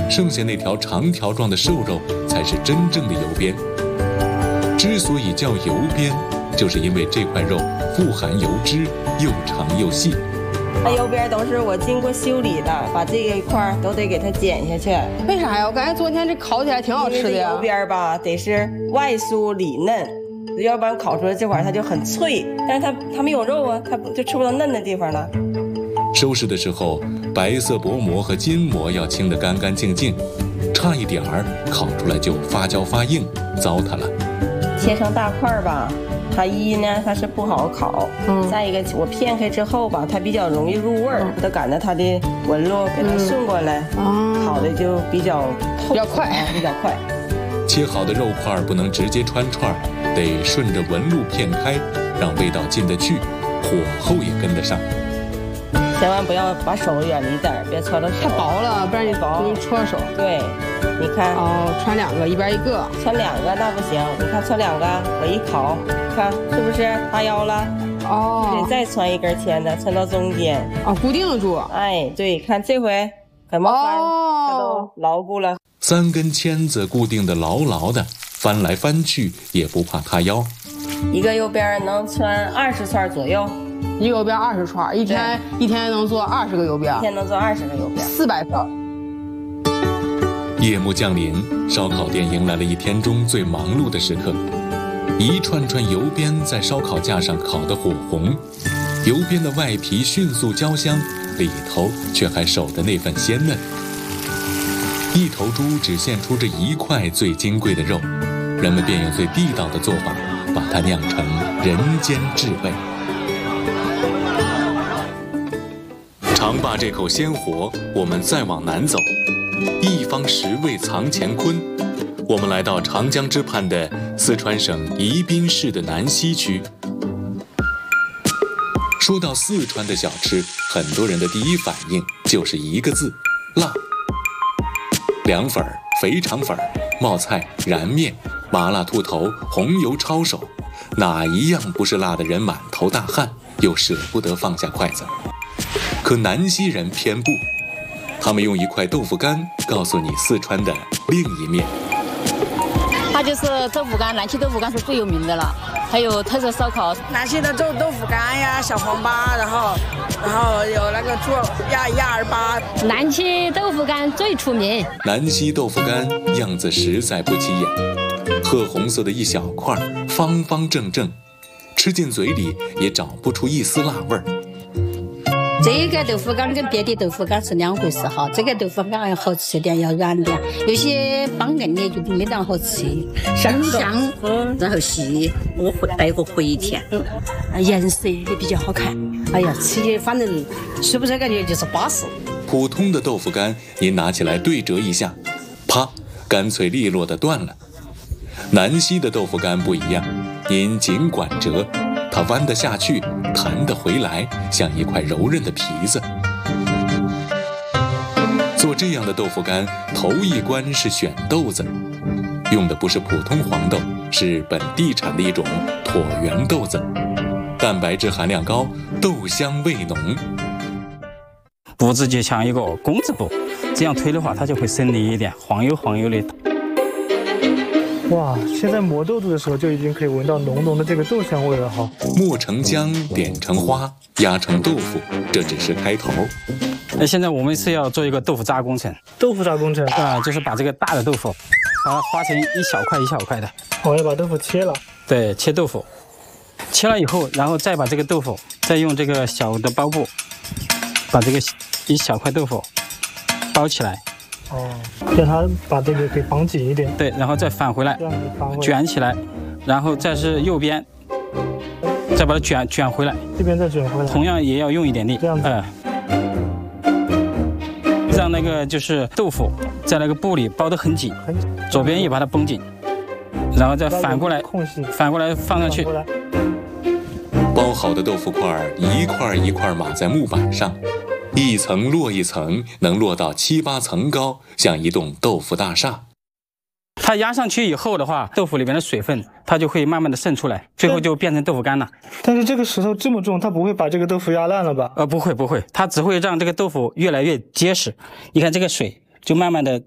剩下那条长条状的瘦肉才是真正的油边。之所以叫油边，就是因为这块肉富含油脂，又长又细。 它油边都是我经过修理的，把这个一块都得给它剪下去。 为啥呀？我感觉昨天这烤起来挺好吃的呀。 油边吧，得是外酥里嫩，要不然烤出来这块它就很脆，但是它没有肉啊，它就吃不到嫩的地方了。 收拾的时候，白色薄膜和筋膜要清得干干净净，差一点儿烤出来就发焦发硬，糟蹋了。 切成大块吧，它它是不好烤，再一个我片开之后吧，它比较容易入味儿，得赶着它的纹路给它顺过来，烤的就比较快，比较快。 切好的肉块不能直接穿串，得顺着纹路片开，让味道进得去，火候也跟得上。 千万不要把手远离点儿，别穿到手。 太薄了，不然你容易戳手。 对，你看穿两个，一边一个。 穿两个那不行，你看穿两个，我一烤，看是不是塌腰了？得再穿一根签子，穿到中间。 固定住。 哎，对，看这回可没翻，它都牢固了。 3根签子固定的牢牢的，翻来翻去也不怕塌腰。 一个油边能穿20串左右。 一个油边20串，一天能做20个油边， 一天能做20个油边 ，400片。 夜幕降临，烧烤店迎来了一天中最忙碌的时刻。一串串油边在烧烤架上烤得火红，油边的外皮迅速焦香，里头却还守着那份鲜嫩。一头猪只献出这一块最金贵的肉，人们便用最地道的做法，把它酿成人间至味。尝罢这口鲜活，我们再往南走，一方食味藏乾坤。我们来到长江之畔的四川省宜宾市的南溪区。说到四川的小吃，很多人的第一反应就是一个字：辣。凉粉、肥肠粉、冒菜、燃面、麻辣兔头、红油抄手，哪一样不是辣得人满头大汗，又舍不得放下筷子？可南溪人偏不，他们用一块豆腐干告诉你四川的另一面。 它就是豆腐干，南溪豆腐干是最有名的了，还有特色烧烤。 南溪的豆腐干呀，小黄粑，然后有那个猪鸭儿粑。 南溪豆腐干最出名。 南溪豆腐干样子实在不起眼，褐红色的一小块，方方正正，吃进嘴里也找不出一丝辣味儿。 这个豆腐干跟别的豆腐干是两回事哈，这个豆腐干要好吃点，要软点，有些帮硬的就没那么好吃，香香，然后细，带一个回甜，颜色也比较好看。哎呀，吃的反正说不出感觉就是巴适。 普通的豆腐干，您拿起来对折一下，啪，干脆利落的断了。南溪的豆腐干不一样，您尽管折，它弯得下去，弹得回来，像一块柔韧的皮子。做这样的豆腐干，头一关是选豆子，用的不是普通黄豆，是本地产的一种椭圆豆子，蛋白质含量高，豆香味浓。 布置就像一个工字布，这样推的话，它就会省力一点，晃悠晃悠的。 哇，现在磨豆子的时候就已经可以闻到浓浓的这个豆香味了哈。 磨成浆，点成花，压成豆腐，这只是开头。 现在我们是要做一个豆腐渣工程。 豆腐渣工程就是把这个大的豆腐，把它划成一小块一小块的。 我要把豆腐切了。对， 切豆腐，切了以后，然后再把这个豆腐，再用这个小的包布，把这个一小块豆腐包起来。 让它把这个给绑紧一点。 对，然后再返回来，卷起来，然后再是右边，再把它卷回来。 这边再卷回来。 同样也要用一点力。 这样子。 让那个就是豆腐在那个布里包得很紧，左边也把它绷紧，然后再反过来放上去。 包好的豆腐块一块一块码在木板上，一层摞一层，能摞到7、8层高，像一栋豆腐大厦。 它压上去以后的话，豆腐里面的水分它就会慢慢的渗出来，最后就变成豆腐干了。 但是这个石头这么重，它不会把这个豆腐压烂了吧？ 不会，它只会让这个豆腐越来越结实。你看这个水就慢慢的